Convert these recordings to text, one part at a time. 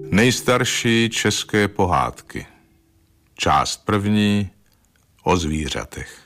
Nejstarší české pohádky. Část první o zvířatech.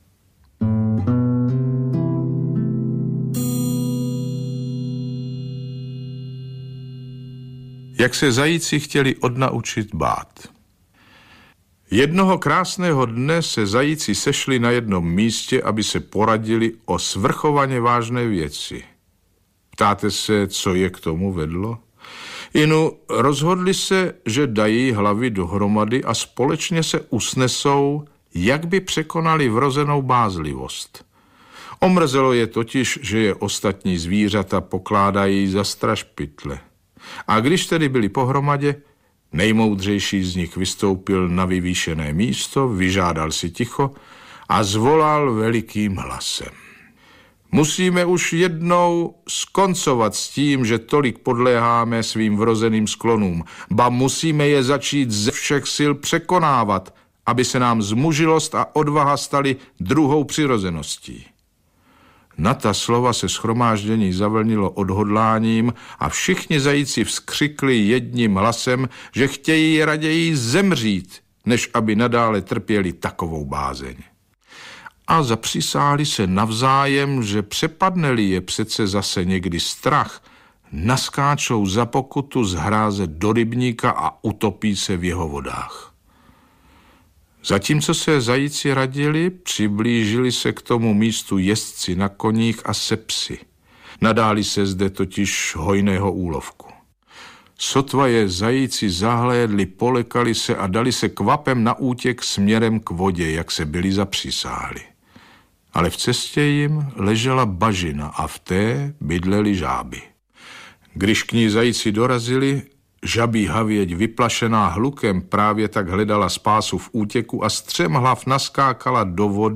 Jak se zajíci chtěli odnaučit bát. Jednoho krásného dne se zajíci sešli na jednom místě, aby se poradili o svrchovaně vážné věci. Ptáte se, co je k tomu vedlo? Rozhodli se, že dají hlavy dohromady a společně se usnesou, jak by překonali vrozenou bázlivost. Omrzelo je totiž, že je ostatní zvířata pokládají za strašpytle. A když tedy byli pohromadě, nejmoudřejší z nich vystoupil na vyvýšené místo, vyžádal si ticho a zvolal velikým hlasem. Musíme už jednou skoncovat s tím, že tolik podléháme svým vrozeným sklonům, ba musíme je začít ze všech sil překonávat, aby se nám zmužilost a odvaha staly druhou přirozeností. Na ta slova se shromáždění zavlnilo odhodláním a všichni zajíci vzkřikli jedním hlasem, že chtějí raději zemřít, než aby nadále trpěli takovou bázeň. A zapřísáhli se navzájem, že přepadne-li je přece zase někdy strach, naskáčou za pokutu z hráze do rybníka a utopí se v jeho vodách. Zatímco se zajíci radili, přiblížili se k tomu místu jezdci na koních a se psy. Nadáli se zde totiž hojného úlovku. Sotva je zajíci zahlédli, polekali se a dali se kvapem na útěk směrem k vodě, jak se byli zapřísáhli. Ale v cestě jim ležela bažina a v té bydleli žáby. Když k ní zajíci dorazili, žabí havěť vyplašená hlukem právě tak hledala spásu v útěku a střemhlav naskákala do vody